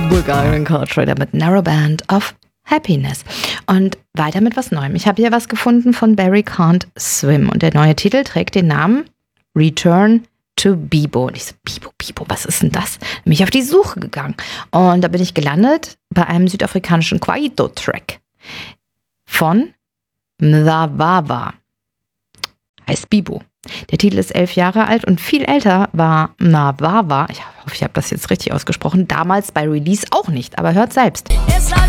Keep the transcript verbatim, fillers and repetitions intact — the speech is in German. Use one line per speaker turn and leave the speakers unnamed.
Bulgarien Cartrader mit Narrow Band of Happiness. Und weiter mit was Neuem. Ich habe hier was gefunden von Barry Can't Swim und der neue Titel trägt den Namen Return to Bibo. Und ich so, Bibo, Bibo, was ist denn das? Bin ich auf die Suche gegangen. Und da bin ich gelandet bei einem südafrikanischen Kwaito-Track von Mzawawa. Heißt Bibo. Der Titel ist elf Jahre alt und viel älter war Mzawawa, ich hoffe, ich habe das jetzt richtig ausgesprochen, damals bei Release auch nicht, aber hört selbst.